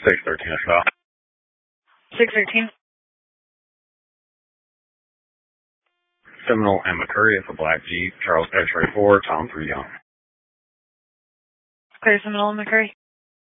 613 as well. 613. Seminole and McCurry at the Black Jeep, Charles X-Ray 4, Tom 3 Young. Clear Seminole and McCurry.